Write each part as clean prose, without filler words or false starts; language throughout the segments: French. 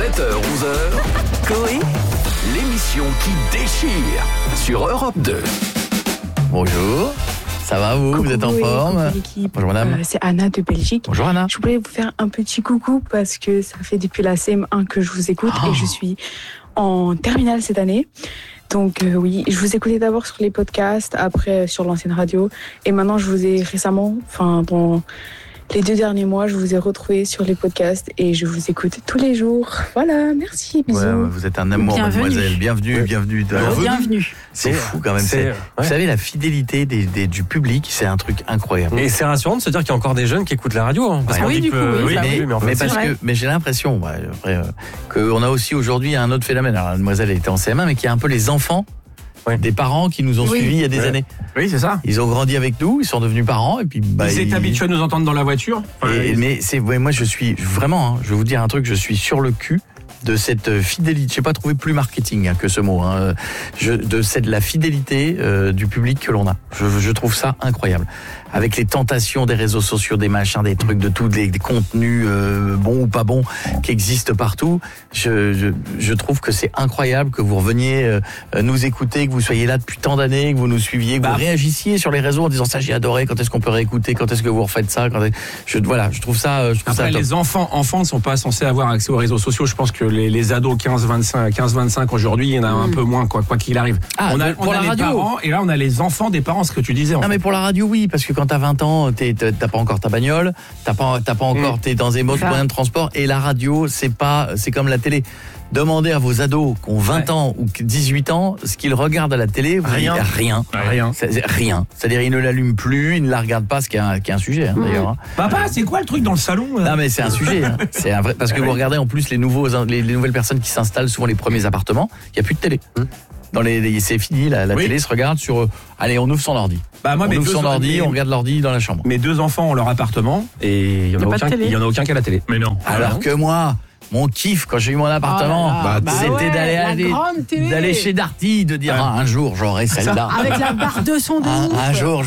7h-11h, Coé, l'émission qui déchire sur Europe 2. Bonjour, ça va vous? Vous êtes en forme? Bonjour madame. C'est Anna de Belgique. Bonjour Anna. Je voulais vous faire un petit coucou parce que ça fait depuis la CM1 que je vous écoute et je suis en terminale cette année. Donc oui, je vous écoutais d'abord sur les podcasts, après sur l'ancienne radio et maintenant je vous ai récemment, dans les 2 derniers mois, je vous ai retrouvé sur les podcasts et je vous écoute tous les jours. Voilà, merci, bisous. Ouais, vous êtes un amour, mademoiselle. Bienvenue. Bienvenue. C'est fou quand même. Vous savez, la fidélité du public, c'est un truc incroyable. Et c'est rassurant de se dire qu'il y a encore des jeunes qui écoutent la radio. Parce qu'on dit que mais j'ai l'impression, qu'on a aussi aujourd'hui un autre phénomène. Alors la demoiselle était en CM1, mais qu'il y a un peu les enfants. Des parents qui nous ont suivis il y a des années. Oui, c'est ça. Ils ont grandi avec nous, ils sont devenus parents et puis ils étaient habitués à nous entendre dans la voiture. Moi je suis vraiment, je vais vous dire un truc, je suis sur le cul de cette fidélité. J'ai pas trouvé plus marketing que ce mot. La fidélité du public que l'on a. Je trouve ça incroyable. Avec les tentations des réseaux sociaux, des machins, des trucs de tout, des contenus bons ou pas bons qui existent partout. Je trouve que c'est incroyable que vous reveniez nous écouter, que vous soyez là depuis tant d'années, que vous nous suiviez, que vous réagissiez sur les réseaux en disant ça j'ai adoré. Quand est-ce qu'on peut réécouter? Quand est-ce que vous refaites ça? Je trouve ça. Après, les enfants ne sont pas censés avoir accès aux réseaux sociaux. Je pense que les ados 15-25 aujourd'hui, il y en a un peu moins quoi qu'il arrive. On a les radio. Parents et là on a les enfants des parents, ce que tu disais. Mais pour la radio oui, parce que quand t'as 20 ans, t'as pas encore ta bagnole, t'as pas encore, t'es dans des moyens de transport et la radio c'est comme la télé. Demandez à vos ados qui ont 20 ans ou 18 ans ce qu'ils regardent à la télé, rien. C'est-à-dire ils ne l'allument plus, ils ne la regardent pas, ce qui est un sujet d'ailleurs. Papa, c'est quoi le truc dans le salon? Non mais c'est un sujet, c'est un vrai, parce que vous regardez en plus les nouvelles personnes qui s'installent, souvent les premiers appartements, il y a plus de télé. C'est fini, la télé se regarde sur. Allez, on ouvre son ordi. On ouvre son ordi, on regarde l'ordi dans la chambre. Mes 2 enfants ont leur appartement et il y en a aucun qui a la télé. Mais non. Alors que moi, mon kiff quand j'ai eu mon appartement, c'était d'aller chez Darty, de dire un jour j'aurai celle-là. Avec la barre de son de un jour.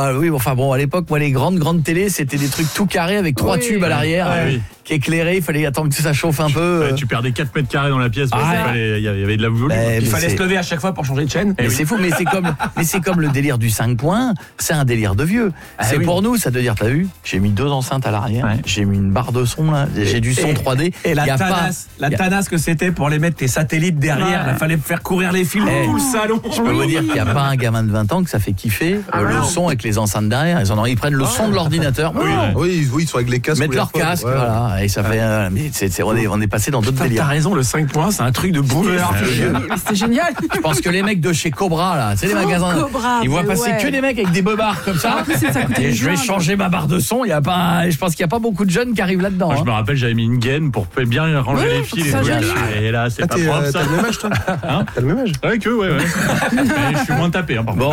À l'époque, moi les grandes télés, c'était des trucs tout carrés avec 3 tubes à l'arrière. Qui éclairé, il fallait attendre que ça chauffe un peu. Tu perdais 4 mètres carrés dans la pièce, il y avait de la volume. Il fallait se lever à chaque fois pour changer de chaîne. Mais c'est fou, mais c'est comme le délire du 5 points, c'est un délire de vieux. Pour nous, ça veut dire, t'as vu, j'ai mis 2 enceintes à l'arrière, j'ai mis une barre de son là, j'ai du son 3D. Et la tanasse que c'était pour les mettre tes satellites derrière, il fallait faire courir les fils dans tout le salon. Je peux vous dire qu'il n'y a pas un gamin de 20 ans que ça fait kiffer le son avec les enceintes derrière. Ils prennent le son de l'ordinateur. Oui, ils sont avec les casques. Mettent leur casque, voilà. Et ça fait. On est passé dans d'autres délires. T'as raison, le 5 points, c'est un truc de boomer. C'est génial. Je pense que les mecs de chez Cobra, là, c'est les magasins. Cobra, ils voient passer que des mecs avec des bobards comme ça. Et je vais changer ma barre de son. Je pense qu'il n'y a pas beaucoup de jeunes qui arrivent là-dedans. Je me rappelle, j'avais mis une gaine pour bien ranger les fils. Et là, c'est pas propre ça. T'as le même âge, toi? T'as le même âge? Ouais, ouais. Mais je suis moins tapé, par contre. Bon.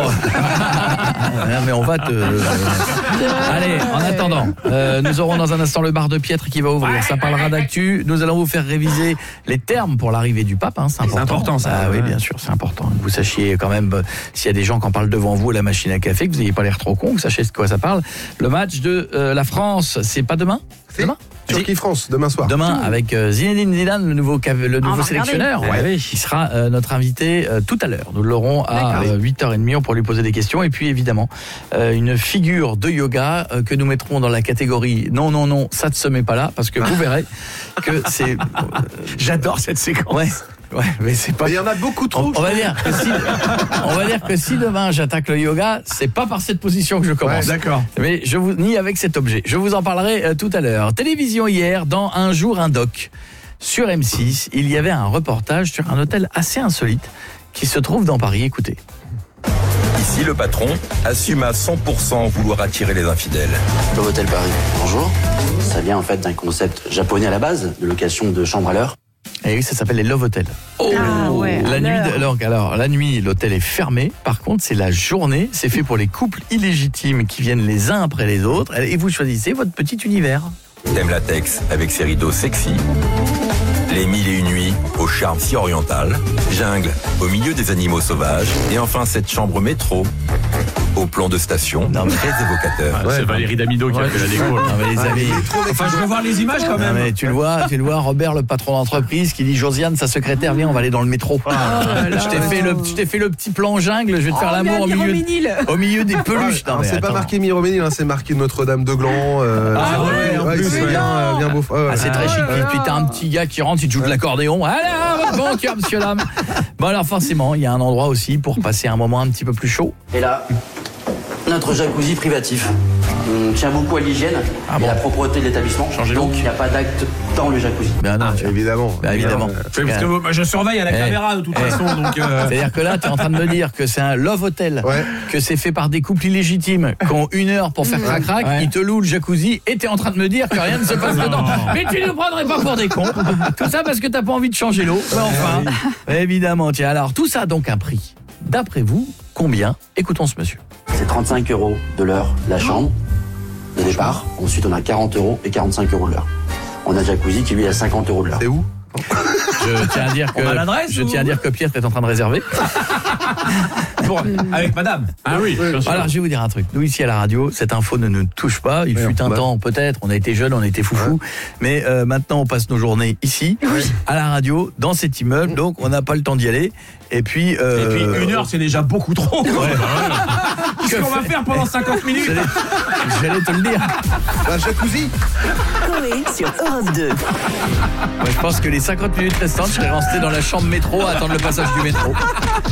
Mais on va te. Allez, en attendant, nous aurons dans un instant le bar de Piètre qui va ouvrir. Ça parlera d'actu. Nous allons vous faire réviser les termes pour l'arrivée du pape. C'est important. C'est important, ça. Oui, bien sûr, c'est important. Que vous sachiez quand même, s'il y a des gens qui en parlent devant vous à la machine à café, que vous n'ayez pas l'air trop con, que vous sachiez de quoi ça parle. Le match de la France, c'est pas demain? C'est demain? Turquie-France, demain soir. Demain, avec Zinedine Zidane, le nouveau sélectionneur, qui sera notre invité tout à l'heure. Nous l'aurons à 8h30 pour lui poser des questions. Et puis, évidemment, une figure de yoga que nous mettrons dans la catégorie non, ça ne se met pas là, parce que vous verrez que c'est... J'adore cette séquence. Ouais, mais c'est pas. Il y en a beaucoup trop. On va dire que si demain j'attaque le yoga, c'est pas par cette position que je commence. D'accord. Mais ni avec cet objet. Je vous en parlerai tout à l'heure. Télévision hier, dans Un jour un doc. Sur M6, il y avait un reportage sur un hôtel assez insolite qui se trouve dans Paris. Écoutez. Ici, le patron assume à 100% vouloir attirer les infidèles. L'hôtel Paris. Bonjour. Ça vient en fait d'un concept japonais à la base, de location de chambres à l'heure. Et oui, ça s'appelle les Love Hotels. La nuit, l'hôtel est fermé. Par contre, c'est la journée. C'est fait pour les couples illégitimes qui viennent les uns après les autres. Et vous choisissez votre petit univers. Thème latex avec ses rideaux sexy. Les 1001 nuits au charme si oriental. Jungle au milieu des animaux sauvages. Et enfin, cette chambre métro au plan de station, très évocateur. C'est Valérie Damido qui a fait la déco. Non, mais les amis, Enfin, je veux voir les images quand même. non, mais tu le vois, Robert, le patron d'entreprise, qui dit Josiane, sa secrétaire, viens, on va aller dans le métro. Je t'ai fait le petit plan jungle, je vais te faire l'amour au milieu des peluches. Non, mais c'est pas attends. marqué Miroménil, c'est marqué Notre-Dame de Gland. C'est bien beau. C'est très chic. Puis t'as un petit gars qui rentre, il joue de l'accordéon. Allez, bon cœur, monsieur dame. Bon alors forcément, il y a un endroit aussi pour passer un moment un petit peu plus chaud. Et là, notre jacuzzi privatif. On tient beaucoup à l'hygiène et à la propreté de l'établissement. Donc il n'y a pas d'acte dans le jacuzzi. Ben non, évidemment. évidemment. Parce que je surveille à la caméra de toute façon. C'est-à-dire que là, tu es en train de me dire que c'est un love hotel, que c'est fait par des couples illégitimes qui ont 1 heure pour faire crac-crac, ils te louent le jacuzzi et tu es en train de me dire que rien ne se passe dedans. Mais tu ne nous prendrais pas pour des cons. Tout ça parce que t'as pas envie de changer l'eau. Mais enfin, évidemment. Tiens, alors tout ça a donc un prix. D'après vous, combien? Écoutons ce monsieur. C'est 35 € de l'heure la chambre de départ. Ensuite, on a 40 € et 45 € de l'heure. On a le jacuzzi qui lui est à 50 € de l'heure. C'est où? Je tiens à dire que Pierre est en train de réserver. Avec madame. Ah oui, bien sûr. Alors je vais vous dire un truc. Nous ici à la radio, cette info ne nous touche pas. Il fut un temps peut-être, on a été jeunes, on était foufou. Mais maintenant on passe nos journées ici, à la radio, dans cet immeuble. Donc on n'a pas le temps d'y aller. Et puis 1 heure c'est déjà beaucoup trop. Qu'est-ce qu'on va faire pendant 50 minutes? J'allais te le dire. Un jacuzzi. Coé sur Europe 2. Moi, je pense que les 50 minutes restantes, je serais resté dans la chambre métro à attendre le passage du métro.